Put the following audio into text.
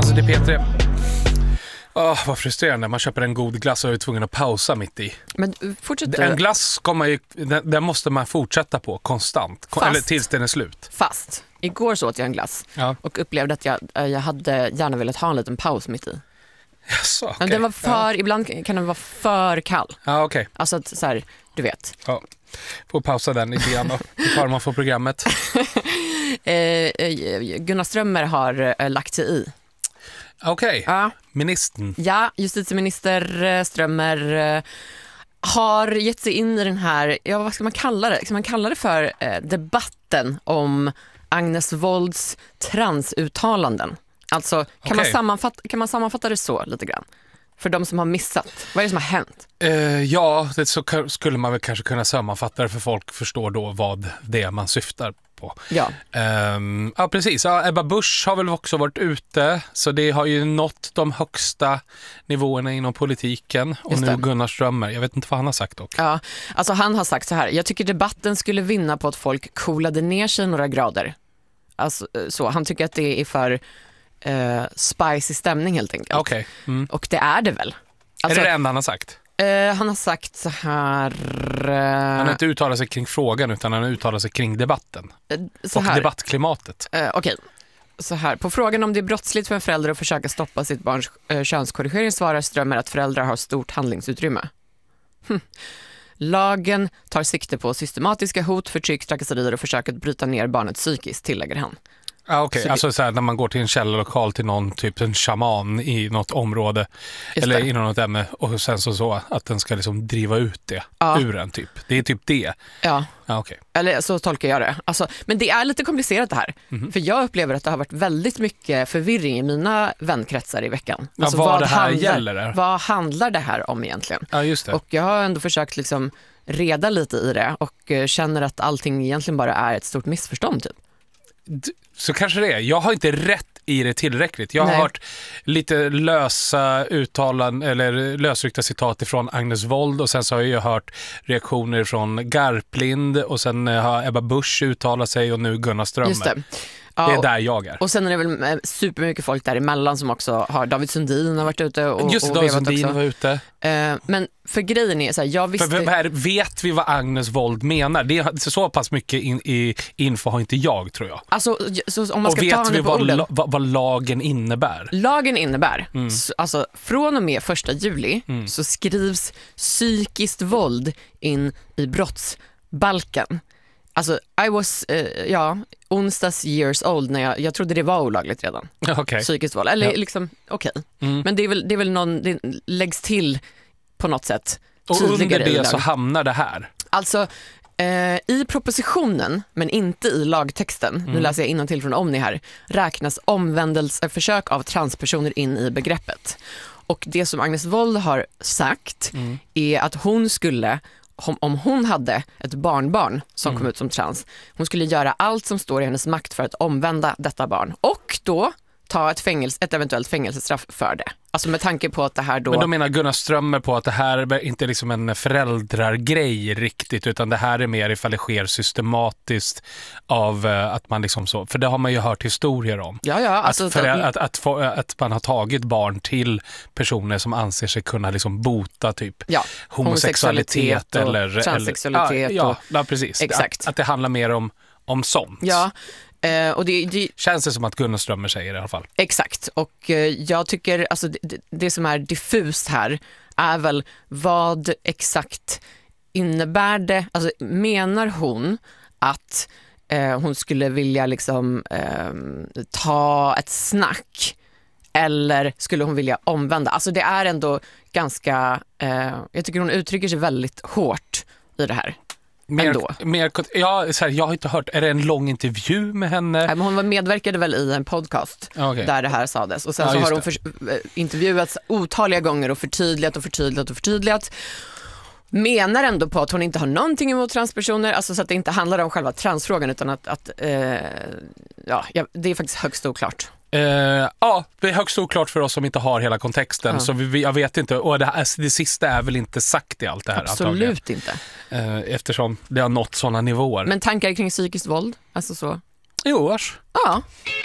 Alltså det är P3. Vad frustrerande. Man köper en god glass och är tvungen att pausa mitt i. Men fortsätt. En glass ska man ju, den måste man fortsätta på konstant. Eller tills den är slut. Fast. Igår så åt jag en glass och upplevde att jag hade gärna velat ha en liten paus mitt i. Jaså, okay. Men den var ibland kan den vara för kall. Ja, okej. Okay. Alltså att så här, du vet. Ja. Får pausa den lite grann då. Hur tar man för programmet? Gunnar Strömmer har lagt sig i. Okej, ministern. Ja, justitieminister Strömmer har gett sig in i den här, vad ska man kalla det? Ska man kalla det för debatten om Agnes Wolds transuttalanden? Alltså, kan man sammanfatta det så lite grann? För de som har missat. Vad är det som har hänt? Det så skulle man väl kanske kunna sammanfatta det för folk förstår då vad det är man syftar på. Ja. Precis. Ja, Ebba Busch har väl också varit ute, så det har ju nått de högsta nivåerna inom politiken. Och nu Gunnar Strömmer, jag vet inte vad han har sagt dock. Ja, alltså han har sagt så här: jag tycker debatten skulle vinna på att folk coolade ner sig några grader. Alltså, så, han tycker att det är för spicy stämning helt enkelt. Okay. Och det är det väl. Alltså, är det enda han har sagt? Han har sagt så här... Han har inte uttalat sig kring frågan utan han har uttalat sig kring debatten. Så och här. Debattklimatet. Okej. Så här. På frågan om det är brottsligt för en förälder att försöka stoppa sitt barns könskorrigering svarar Strömmer att föräldrar har stort handlingsutrymme. Lagen tar sikte på systematiska hot, förtryck, trakasserier och försök att bryta ner barnet psykiskt, tillägger han. Okej. Alltså så här, när man går till en källarlokal till någon typ en shaman i något område eller inom något ämne och sen så att den ska liksom driva ut det ur en typ. Det är typ det. Ja. Okay. Eller så tolkar jag det. Alltså, men det är lite komplicerat det här. För jag upplever att det har varit väldigt mycket förvirring i mina vänkretsar i veckan. Alltså, vad handlar det här om egentligen? Ja, just det. Och jag har ändå försökt liksom reda lite i det och känner att allting egentligen bara är ett stort missförstånd typ. Så kanske det är. Jag har inte rätt i det tillräckligt. Jag har hört lite lösa uttalanden eller lösryckta citat ifrån Agnes Wold och sen så har jag hört reaktioner från Garplind och sen har Ebba Busch uttalat sig och nu Gunnar Strömmer. Just det. Ja, det är där jag är. Och sen är det väl supermycket folk däremellan som också har... David Sundin har varit ute och just David Sundin var ute. Men för grejen är så här, jag visste... Vet vi vad Agnes Wold menar? Det är så pass mycket info har inte jag, tror jag. Alltså, så om man ska och ta vet vi vad lagen innebär? Lagen innebär, alltså från och med 1 juli så skrivs psykiskt våld in i brottsbalken. Alltså, I was, onsdags years old när jag trodde det var olagligt redan. Okay. Psykiskt våld. Eller liksom, Men det är väl någon, det läggs till på något sätt. Och under det så hamnar det här. Alltså, i propositionen, men inte i lagtexten, nu läser jag innantill från Omni här, räknas omvändelseförsök av transpersoner in i begreppet. Och det som Agnes Wold har sagt är att hon skulle... Om hon hade ett barnbarn som kom ut som trans, hon skulle göra allt som står i hennes makt för att omvända detta barn och då ta ett eventuellt fängelsestraff för det. Alltså med tanke på att det här då... Men då menar Gunnar Strömmer på att det här är inte liksom en föräldrargrej riktigt, utan det här är mer ifall det sker systematiskt av att man liksom så... För det har man ju hört historier om. Ja, alltså... Att man har tagit barn till personer som anser sig kunna liksom bota typ homosexualitet eller transsexualitet. Ja, precis. Exakt. Att det handlar mer om sånt. Ja. Och det känns det som att Gunnar Strömmer säger i alla fall. Exakt, och jag tycker alltså det som är diffust här är väl vad exakt innebär det, alltså menar hon att hon skulle vilja liksom ta ett snack eller skulle hon vilja omvända? Alltså det är ändå jag tycker hon uttrycker sig väldigt hårt i det här. Jag har inte hört, är det en lång intervju med henne? Nej, men hon medverkade väl i en podcast där det här sades och sen så har hon intervjuats otaliga gånger och förtydligat. Menar ändå på att hon inte har någonting emot transpersoner, alltså så att det inte handlar om själva transfrågan utan att det är faktiskt högst oklart. Det är högst oklart för oss som inte har hela kontexten. Så jag vet inte. Och det sista är väl inte sagt i allt det här. Absolut inte. Eftersom det har nått sådana nivåer. Men tankar kring psykiskt våld? Alltså så? Jo, vars. Ja.